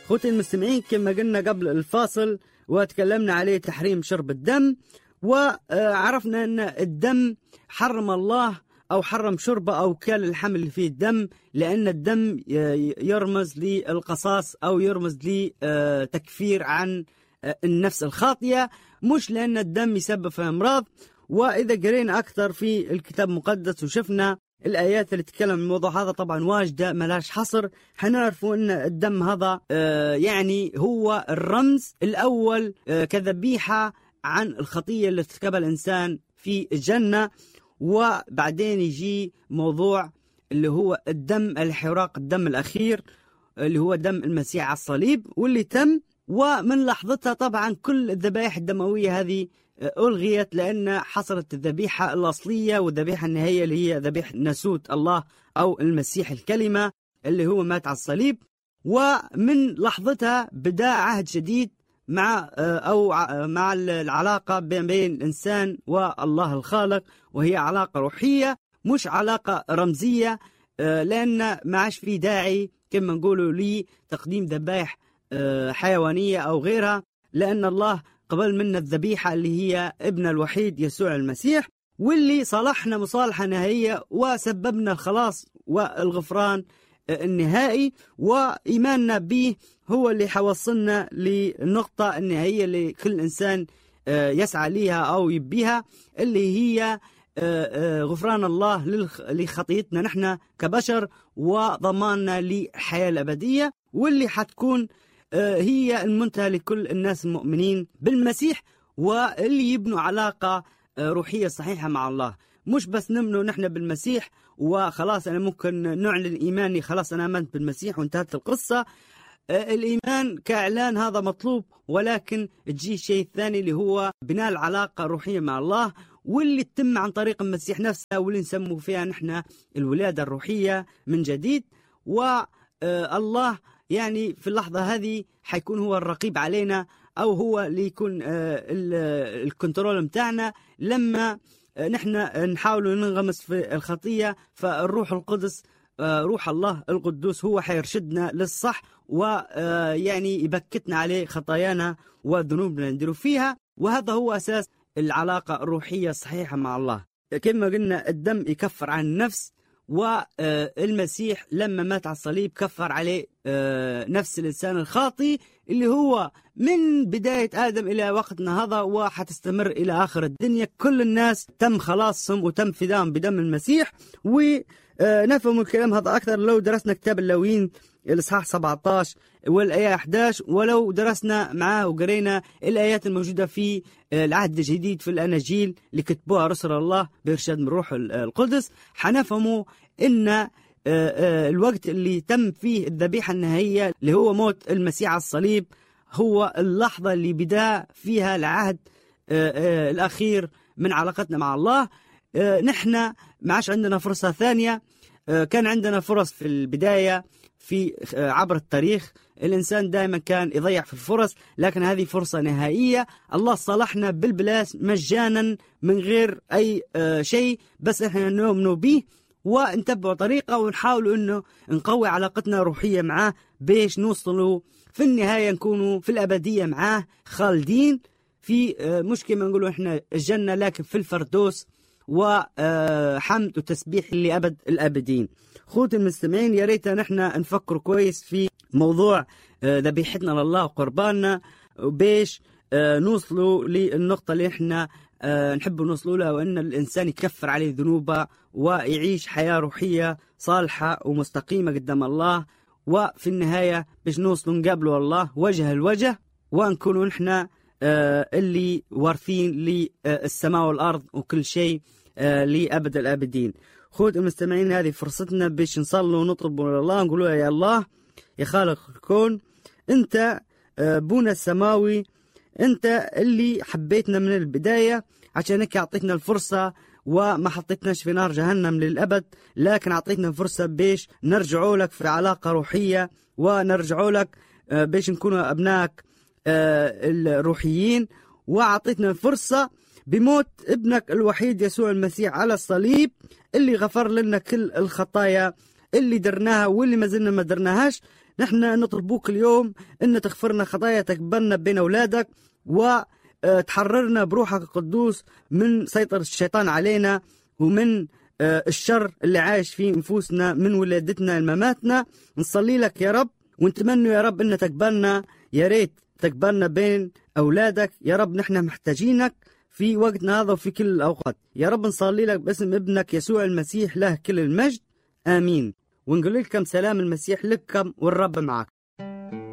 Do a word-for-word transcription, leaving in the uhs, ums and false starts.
خوتي المستمعين، كما قلنا قبل الفاصل وتكلمنا عليه تحريم شرب الدم، وعرفنا أن الدم حرم الله أو حرم شربه أو كل الحمل اللي فيه الدم، لأن الدم يرمز للقصاص أو يرمز لتكفير عن النفس الخاطئة، مش لأن الدم يسبب في أمراض. وإذا قرينا أكثر في الكتاب المقدس وشفنا الآيات اللي تتكلم عن الموضوع هذا طبعا واجدة ملاش حصر، حنعرفوا أن الدم هذا يعني هو الرمز الأول كذبيحة عن الخطية اللي ارتكبها الإنسان في الجنة. وبعدين يجي موضوع اللي هو الدم الحراق، الدم الأخير اللي هو دم المسيح على الصليب واللي تم، ومن لحظتها طبعا كل الذبائح الدموية هذه ألغيت، لأن حصلت الذبيحة الأصلية والذبيحة النهائية اللي هي ذبيحة ناسوت الله أو المسيح الكلمة اللي هو مات على الصليب. ومن لحظتها بدأ عهد جديد مع أو مع العلاقة بين الإنسان والله الخالق، وهي علاقة روحية مش علاقة رمزية، لأن ما عادش في داعي كما نقولوا لي تقديم ذبائح حيوانية أو غيرها، لأن الله قبل منا الذبيحة اللي هي ابن الوحيد يسوع المسيح، واللي صالحنا مصالحة نهائية وسببنا الخلاص والغفران النهائي، وإيماننا به هو اللي حوصلنا للنقطة النهائية اللي كل إنسان يسعى ليها أو يبيها، اللي هي غفران الله لخطيتنا نحن كبشر وضماننا للحياة الأبدية، واللي حتكون هي المنتهى لكل الناس المؤمنين بالمسيح، واللي يبنوا علاقة روحية صحيحة مع الله. مش بس نمنوا نحن بالمسيح وخلاص أنا ممكن نعلن إيماني خلاص أنا آمنت بالمسيح وانتهت القصة. الإيمان كإعلان هذا مطلوب، ولكن تجي الشيء الثاني اللي هو بناء العلاقة الروحية مع الله، واللي تتم عن طريق المسيح نفسه، واللي نسموا فيها نحن الولادة الروحية من جديد. والله يعني في اللحظة هذه حيكون هو الرقيب علينا، أو هو اللي يكون الكنترول متاعنا لما نحن نحاول ننغمس في الخطية. فالروح القدس روح الله القدوس هو حيرشدنا للصح، ويعني يبكتنا عليه خطايانا وذنوبنا نديروا فيها، وهذا هو أساس العلاقة الروحية الصحيحة مع الله. كما قلنا الدم يكفر عن النفس، والمسيح لما مات على الصليب كفر عليه نفس الإنسان الخاطئ اللي هو من بداية آدم إلى وقتنا هذا وحتستمر إلى آخر الدنيا. كل الناس تم خلاصهم وتم فداهم بدم المسيح. ونفهم الكلام هذا أكثر لو درسنا كتاب اللاويين الإصحاح سبعة عشر والآية أحد عشر، ولو درسنا معاه وقرينا الآيات الموجودة في العهد الجديد في الأناجيل اللي كتبوها رسل الله بإرشاد من روح القدس، حنفهموا إن الوقت اللي تم فيه الذبيحة النهائية اللي هو موت المسيح على الصليب هو اللحظة اللي بدأ فيها العهد الأخير من علاقتنا مع الله. نحن ما عادش عندنا فرصة ثانية. كان عندنا فرص في البداية في عبر التاريخ، الإنسان دائما كان يضيع في الفرص، لكن هذه فرصة نهائية. الله صالحنا بالبلاش مجانا من غير أي شيء، بس إحنا نؤمن به ونتبع طريقة ونحاول إنه نقوي علاقتنا الروحية معاه بيش نوصلوا في النهاية نكونوا في الأبدية معاه خالدين في مش كما نقولوا إحنا الجنة، لكن في الفردوس وحمد وتسبيح لأبد الأبدين. خوتي المستمعين، يا ريت نحن نفكر كويس في موضوع ذبيحتنا لله وقرباننا بيش نوصلوا للنقطة اللي احنا نحب نوصلوا لها، وأن الإنسان يكفر عليه ذنوبه ويعيش حياة روحية صالحة ومستقيمة قدام الله، وفي النهاية باش نوصلوا نقابلوا الله وجه الوجه ونكونوا نحن اللي وارثين للسماء والأرض وكل شيء لأبد الآبدين. خوت المستمعين، هذه فرصتنا باش نصلوا ونطلبوا من الله، نقولوا يا الله يا خالق الكون، أنت بونا السماوي، أنت اللي حبيتنا من البداية عشانك أعطيتنا الفرصة وما حطيتناش في نار جهنم للأبد، لكن أعطيتنا فرصة باش نرجعوا لك في علاقة روحية ونرجعوا لك باش نكونوا أبنائك الروحيين، وأعطيتنا فرصة بموت ابنك الوحيد يسوع المسيح على الصليب اللي غفر لنا كل الخطايا اللي درناها واللي ما زلنا ما درناهاش. نحن نطلبوك اليوم أن تغفرنا خطايا، تقبلنا بين أولادك، وتحررنا بروحك القدوس من سيطرة الشيطان علينا ومن الشر اللي عايش في نفوسنا من ولادتنا لمماتنا. نصلي لك يا رب ونتمنى يا رب أن تقبلنا، يا ريت تقبلنا بين أولادك يا رب. نحن محتاجينك في وقتنا هذا وفي كل الأوقات يا رب. نصلي لك باسم ابنك يسوع المسيح له كل المجد، آمين. ونقول لكم سلام المسيح لكم والرب معك.